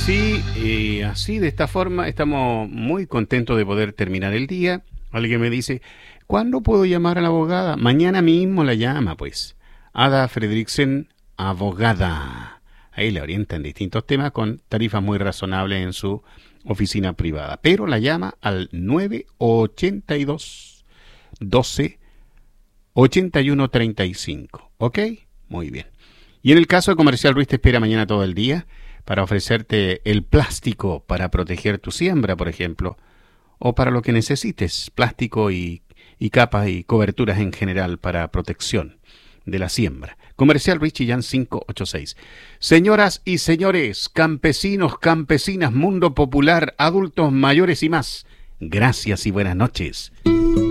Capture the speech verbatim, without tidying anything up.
sí, eh, así de esta forma estamos muy contentos de poder terminar el día. Alguien me dice, ¿cuándo puedo llamar a la abogada? Mañana mismo la llama, pues. Ada Fredriksen, abogada. Ahí le orientan distintos temas con tarifas muy razonables en su oficina privada. Pero la llama al nueve ochenta y dos, doce, ochenta y uno treinta y cinco. ¿Ok? Muy bien. Y en el caso de Comercial Ruiz te espera mañana todo el día para ofrecerte el plástico para proteger tu siembra, por ejemplo, o para lo que necesites, plástico y, y capas y coberturas en general para protección de la siembra. Comercial Ruiz Chillán quinientos ochenta y seis. Señoras y señores, campesinos, campesinas, mundo popular, adultos mayores y más, gracias y buenas noches.